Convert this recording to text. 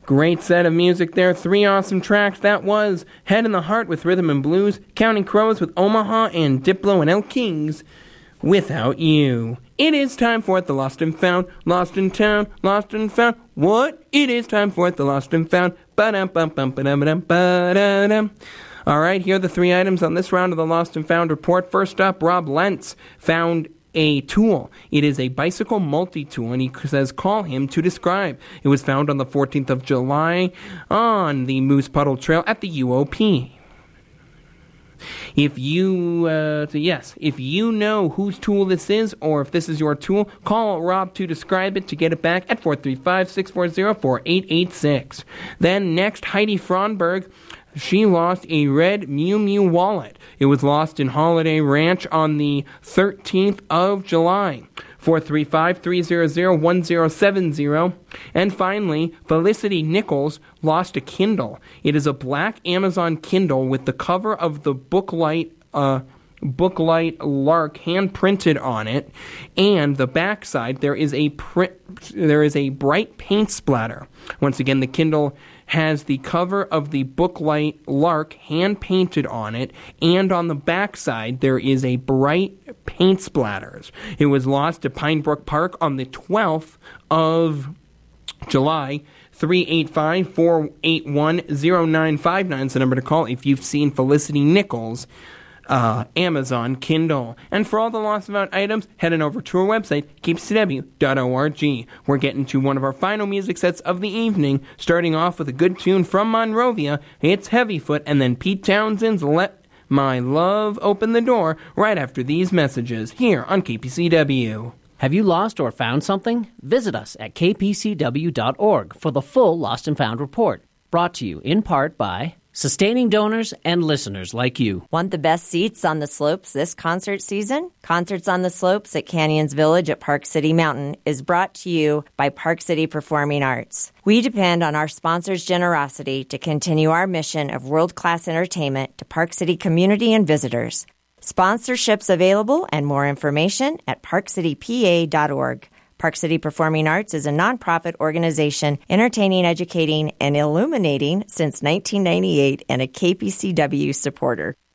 Great set of music there. 3 awesome tracks. That was Head in the Heart with Rhythm and Blues, Counting Crows with Omaha, and Diplo and El Kings Without You. It is time for it, the Lost and Found, Lost in Town, Lost and Found. What? It is time for it, the Lost and Found. Ba-dum-bum-bum-ba-dum-ba-dum-ba-dum. All right, here are the 3 items on this round of the Lost and Found report. First up, Rob Lentz found a tool. It is a bicycle multi-tool, and he says, call him to describe. It was found on the 14th of July on the Moose Puddle Trail at the UOP. If you know whose tool this is, or if this is your tool, call Rob to describe it to get it back at 435-640-4886. Then next, Heidi Fronberg. She lost a red Miu Miu wallet. It was lost in Holiday Ranch on the 13th of July. 435-300-1070. And finally, Felicity Nichols lost a Kindle. It is a black Amazon Kindle with the cover of the Booklight Lark hand printed on it, and the backside there is a bright paint splatter. Once again, the Kindle has the cover of the Booklight Lark hand painted on it, and on the backside there is a bright paint splatters. It was lost at Pine Brook Park on the 12th of July. 385-481-0959 is the number to call if you've seen Felicity Nichols' Amazon Kindle. And for all the Lost and Found items, head on over to our website, kpcw.org. We're getting to one of our final music sets of the evening, starting off with a good tune from Monrovia. It's Heavyfoot, and then Pete Townsend's Let My Love Open the Door right after these messages here on KPCW. Have you lost or found something? Visit us at kpcw.org for the full Lost and Found report. Brought to you in part by sustaining donors and listeners like you. Want the best seats on the slopes this concert season? Concerts on the Slopes at Canyons Village at Park City Mountain is brought to you by Park City Performing Arts. We depend on our sponsors' generosity to continue our mission of world-class entertainment to Park City community and visitors. Sponsorships available and more information at parkcitypa.org. Park City Performing Arts is a nonprofit organization entertaining, educating, and illuminating since 1998 and a KPCW supporter.